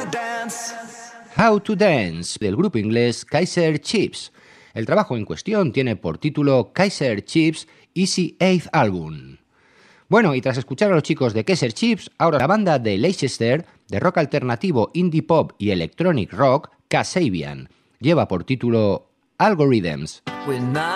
How to Dance, del grupo inglés Kaiser Chiefs. El trabajo en cuestión tiene por título Kaiser Chiefs Easy 8th Album. Bueno, y tras escuchar a los chicos de Kaiser Chiefs, ahora la banda de Leicester, de rock alternativo, indie pop y electronic rock, Kasabian, lleva por título Algorithms.